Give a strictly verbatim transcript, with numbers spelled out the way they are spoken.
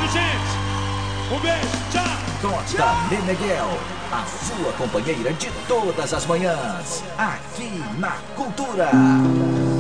gente. Um beijo, tchau. Costa Meneghel, a sua companheira de todas as manhãs, aqui na Cultura.